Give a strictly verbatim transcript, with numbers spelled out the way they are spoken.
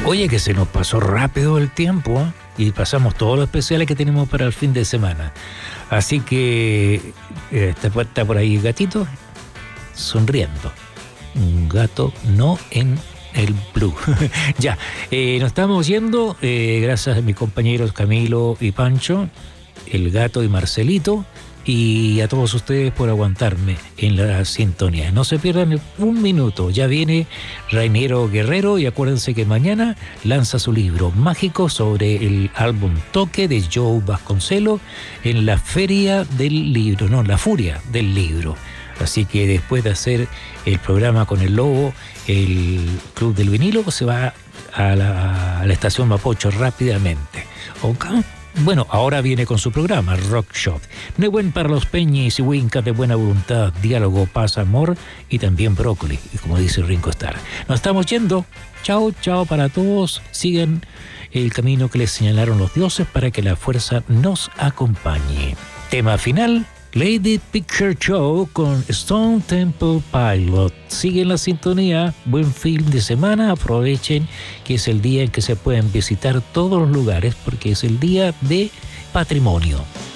Oye, que se nos pasó rápido el tiempo, ¿eh? Y pasamos todos los especiales que tenemos para el fin de semana. Así que eh, está, está por ahí el gatito sonriendo. Un gato no en el blue. Ya, eh, nos estamos yendo, eh, gracias a mis compañeros Camilo y Pancho, el gato y Marcelito, y a todos ustedes por aguantarme en la sintonía. No se pierdan un minuto, ya viene Rainiero Guerrero, y acuérdense que mañana lanza su libro mágico sobre el álbum Toque de Joe Vasconcelos en la Feria del Libro, no, la Furia del Libro. Así que después de hacer el programa con el Lobo, el Club del Vinilo se va a la, a la estación Mapocho rápidamente. ¿Ok? Bueno, ahora viene con su programa, Rock Shop. Nehuen para los peñis y wincas de buena voluntad, diálogo, paz, amor y también brócoli, y como dice Ringo Starr. Nos estamos yendo. Chao, chao para todos. Sigan el camino que les señalaron los dioses para que la fuerza nos acompañe. Tema final, Lady Picture Show con Stone Temple Pilot. Siguen la sintonía, buen fin de semana, aprovechen que es el día en que se pueden visitar todos los lugares porque es el día de patrimonio.